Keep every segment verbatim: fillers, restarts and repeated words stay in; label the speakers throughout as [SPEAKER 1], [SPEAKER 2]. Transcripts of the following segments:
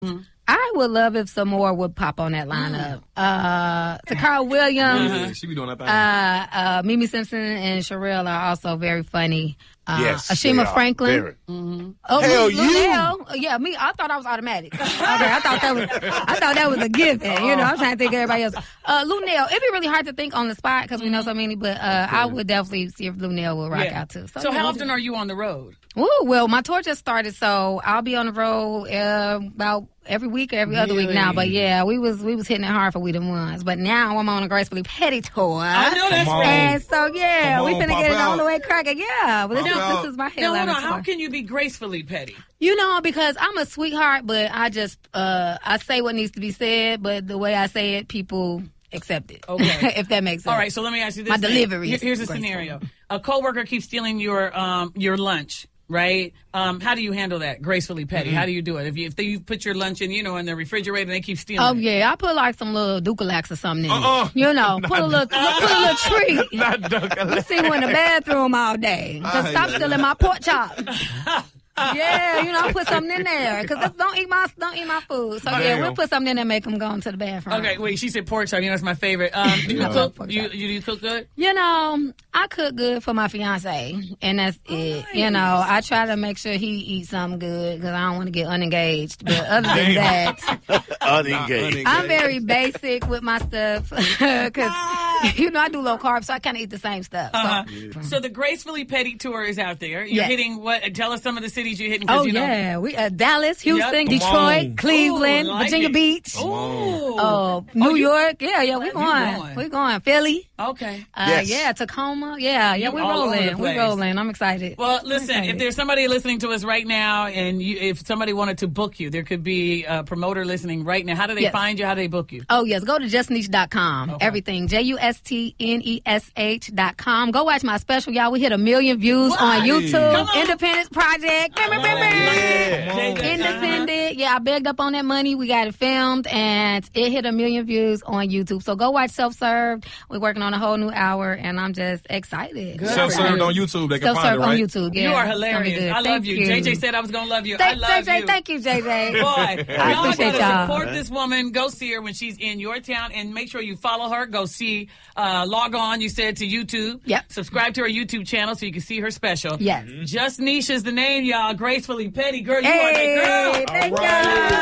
[SPEAKER 1] Mm-hmm.
[SPEAKER 2] I would love if some more would pop on that lineup. Uh, Takara Williams,
[SPEAKER 3] Yeah, she be doing that thing.
[SPEAKER 2] uh, uh, Mimi Simpson and Sherelle are also very funny. Uh,
[SPEAKER 4] Yes,
[SPEAKER 2] Ashima
[SPEAKER 4] they are.
[SPEAKER 2] Franklin.
[SPEAKER 4] Very.
[SPEAKER 2] Mm-hmm. Oh,
[SPEAKER 4] Hell,
[SPEAKER 2] Lu-
[SPEAKER 4] you.
[SPEAKER 2] Lunel. Yeah, me. I thought I was automatic. Okay, I thought that was. I thought that was a given. You know, I'm trying to think of everybody else. Uh, Lunel. It'd be really hard to think on the spot because we know so many. But uh, I would definitely see if Lunel will rock
[SPEAKER 1] Yeah.
[SPEAKER 2] out too.
[SPEAKER 1] So,
[SPEAKER 2] yeah,
[SPEAKER 1] how
[SPEAKER 2] we'll
[SPEAKER 1] often
[SPEAKER 2] do-
[SPEAKER 1] are you on the road?
[SPEAKER 2] Ooh, well, my tour just started, so I'll be on the road uh, about every week or every other week now. But yeah, we was we was hitting it hard for We Them Ones. But now I'm on a Gracefully Petty tour.
[SPEAKER 1] I know that's
[SPEAKER 3] Come on.
[SPEAKER 1] right.
[SPEAKER 2] And so yeah,
[SPEAKER 3] Come
[SPEAKER 2] we
[SPEAKER 3] on,
[SPEAKER 2] finna
[SPEAKER 3] pop
[SPEAKER 2] get it all
[SPEAKER 3] out.
[SPEAKER 2] the way cracking. Yeah, but this,
[SPEAKER 3] Pop
[SPEAKER 2] is,
[SPEAKER 3] out.
[SPEAKER 2] this is my
[SPEAKER 1] Now, hold
[SPEAKER 2] headliner
[SPEAKER 1] on. How
[SPEAKER 2] tour.
[SPEAKER 1] can you be gracefully petty?
[SPEAKER 2] You know, because I'm a sweetheart, but I just uh, I say what needs to be said. But the way I say it, people accept it.
[SPEAKER 1] Okay.
[SPEAKER 2] If that makes sense.
[SPEAKER 1] All right, so let me ask you this.
[SPEAKER 2] My
[SPEAKER 1] then.
[SPEAKER 2] delivery
[SPEAKER 1] Here-
[SPEAKER 2] is
[SPEAKER 1] Here's a
[SPEAKER 2] graceful.
[SPEAKER 1] scenario. A coworker keeps stealing your um your lunch, right? Um, how do you handle that gracefully petty?
[SPEAKER 2] Mm-hmm.
[SPEAKER 1] How do you do it? If you if you put your lunch in, you know, in the refrigerator and they keep stealing
[SPEAKER 2] Oh
[SPEAKER 1] it.
[SPEAKER 2] yeah, I put like some little Ducalax or something in
[SPEAKER 3] Uh-uh.
[SPEAKER 2] it. You know, put a little, put a little treat.
[SPEAKER 3] Not Duncan.
[SPEAKER 2] You see, we're in the bathroom all day. Just stop stealing my pork chop. Yeah, you know, put something in there because don't eat my don't eat my food. So yeah,
[SPEAKER 3] Damn.
[SPEAKER 2] we'll put something in there, and make them go into the bathroom.
[SPEAKER 1] Okay, wait. She said pork chop. You know, that's my favorite. Um, do you
[SPEAKER 2] I love
[SPEAKER 1] cook?
[SPEAKER 2] pork
[SPEAKER 1] You,
[SPEAKER 2] chop.
[SPEAKER 1] you do you cook good?
[SPEAKER 2] You know, I cook good for my fiance, and that's it. You know, I try to make sure he eats something good because I don't want to get unengaged. But other than that,
[SPEAKER 4] Unengaged.
[SPEAKER 2] I'm very basic with my stuff because you know I do low carb, so I kind of eat the same stuff. So.
[SPEAKER 1] Uh-huh. So the Gracefully Petty tour is out there. You're
[SPEAKER 2] Yes.
[SPEAKER 1] hitting what? Tell us some of the cities you're hitting. 'cause,
[SPEAKER 2] Oh
[SPEAKER 1] you know,
[SPEAKER 2] yeah, we uh, Dallas, Houston,
[SPEAKER 1] Yep.
[SPEAKER 2] Detroit,
[SPEAKER 3] on.
[SPEAKER 2] Cleveland,
[SPEAKER 1] Ooh, like
[SPEAKER 2] Virginia
[SPEAKER 1] it.
[SPEAKER 2] Beach,
[SPEAKER 1] Ooh.
[SPEAKER 2] uh, New
[SPEAKER 1] you-
[SPEAKER 2] York. Yeah, yeah, we
[SPEAKER 1] You
[SPEAKER 2] going.
[SPEAKER 1] going.
[SPEAKER 2] We going. Philly.
[SPEAKER 1] Okay.
[SPEAKER 2] Uh,
[SPEAKER 4] Yes.
[SPEAKER 2] Yeah, Tacoma. Yeah, yeah,
[SPEAKER 1] You
[SPEAKER 2] we
[SPEAKER 1] all over the
[SPEAKER 2] rolling. We
[SPEAKER 1] place.
[SPEAKER 2] rolling. I'm excited.
[SPEAKER 1] Well,
[SPEAKER 2] I'm
[SPEAKER 1] listen,
[SPEAKER 2] excited.
[SPEAKER 1] if there's somebody listening to us right now and you, if somebody wanted to book you, there could be a promoter listening right now. How do they
[SPEAKER 2] Yes.
[SPEAKER 1] find you? How do they book you?
[SPEAKER 2] Oh, yes. Go to just niche dot com.
[SPEAKER 1] Okay.
[SPEAKER 2] Everything. J U S T N E S H dot com. Go watch my special, y'all. We hit a million views on YouTube.
[SPEAKER 1] Come on.
[SPEAKER 2] Independence Project. Bam, bam, bam, bam.
[SPEAKER 3] Come on.
[SPEAKER 2] Independent. Yeah, I begged up on that money. We got it filmed, and it hit a million views on YouTube. So go watch Self Served. We're working on a whole new hour, and I'm just excited.
[SPEAKER 1] Good.
[SPEAKER 3] Self-served on YouTube. They can find it,
[SPEAKER 2] Self-served on
[SPEAKER 3] right?
[SPEAKER 2] YouTube. Yeah,
[SPEAKER 1] You are
[SPEAKER 2] it's gonna be
[SPEAKER 1] hilarious.
[SPEAKER 2] good.
[SPEAKER 1] I love
[SPEAKER 2] Thank
[SPEAKER 1] you. J J said I was going to love you.
[SPEAKER 2] Thank,
[SPEAKER 1] I love
[SPEAKER 2] J J,
[SPEAKER 1] you.
[SPEAKER 2] thank you, J J.
[SPEAKER 1] Boy, y'all
[SPEAKER 2] appreciate
[SPEAKER 1] gotta
[SPEAKER 2] y'all.
[SPEAKER 1] support this woman. Go see her when she's in your town, and make sure you follow her. Go see, uh, log on. You said to YouTube.
[SPEAKER 2] Yep.
[SPEAKER 1] Subscribe to her YouTube channel so you can see her special.
[SPEAKER 2] Yes.
[SPEAKER 1] Just Niche is the name, y'all. Gracefully Petty, girl. You
[SPEAKER 2] Hey,
[SPEAKER 1] are that girl.
[SPEAKER 2] thank
[SPEAKER 3] All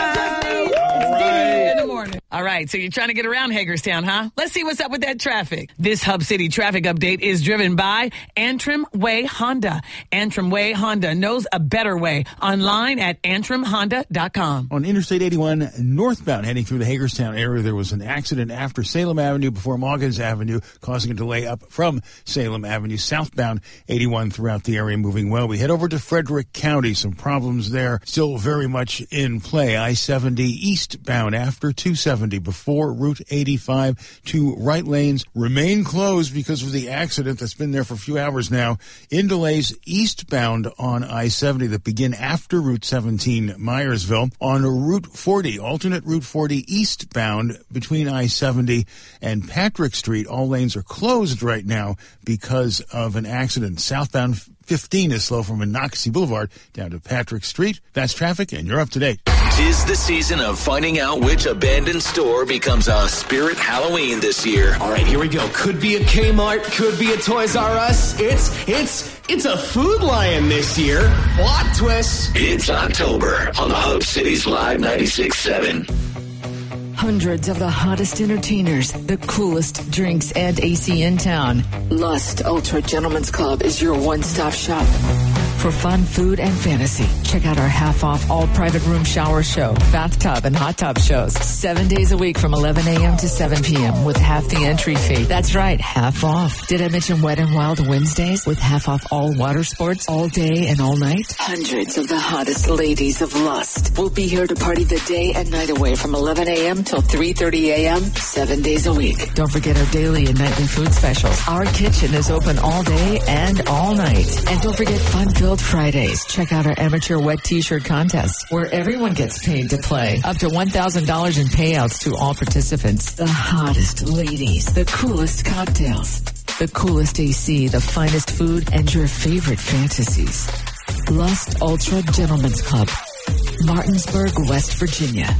[SPEAKER 2] you.
[SPEAKER 3] right.
[SPEAKER 1] Diddy in the morning. All right, so you're trying to get around Hagerstown, huh? Let's see what's up with that traffic. This Hub City traffic update is driven by Antrim Way Honda. Antrim Way Honda knows a better way. Online at antrim honda dot com.
[SPEAKER 5] On Interstate eighty-one northbound heading through the Hagerstown area, there was an accident after Salem Avenue before Morgan's Avenue, causing a delay up from Salem Avenue. Southbound eighty-one throughout the area moving well. We head over to Frederick County. Some problems there still very much in play. I seventy eastbound after two seventy before Route eighty-five. Two right lanes remain closed because of the accident that's been there for a few hours now. In delays eastbound on I seventy that begin after Route seventeen Myersville. On Route forty, alternate Route forty eastbound between I seventy and Patrick Street, all lanes are closed right now because of an accident. Southbound fifteen is slow from Monocacy Boulevard down to Patrick Street. That's traffic, and you're up to date.
[SPEAKER 6] Tis the season of finding out which abandoned store becomes a Spirit Halloween this year.
[SPEAKER 7] All right, here we go. Could be a Kmart, could be a Toys R Us. It's, it's, it's a Food Lion this year. Plot twist.
[SPEAKER 6] It's October on the Hub Cities Live ninety-six point seven.
[SPEAKER 8] Hundreds of the hottest entertainers, the coolest drinks, and A C in town. Lust Ultra Gentlemen's Club is your one-stop shop. For fun, food, and fantasy, check out our half-off all-private room shower show, bathtub, and hot tub shows. Seven days a week from eleven a.m. to seven p.m. with half the entry fee. That's right, half off. Did I mention Wet and Wild Wednesdays with half off all water sports all day and all night? Hundreds of the hottest ladies of Lust will be here to party the day and night away from eleven a.m. till three thirty a.m. seven days a week. Don't forget our daily and nightly food specials. Our kitchen is open all day and all night. And don't forget fun-filled Fridays. Check out our amateur wet t-shirt contest where everyone gets paid to play. Up to one thousand dollars in payouts to all participants. The hottest ladies, the coolest cocktails, the coolest A C, the finest food, and your favorite fantasies. Lust Ultra Gentlemen's Club. Martinsburg, West Virginia.